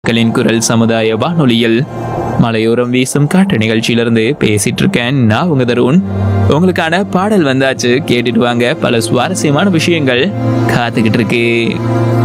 மக்களின் குரல் சமுதாய வானொலியில் மலையோரம் வீசும் காட்டு நிகழ்ச்சியிலிருந்து பேசிட்டு இருக்கேன் நான் உங்க தருண். உங்களுக்கான பாடல் வந்தாச்சு, கேட்டுட்டு வாங்க. பல சுவாரஸ்யமான விஷயங்கள் காத்துக்கிட்டு இருக்கு.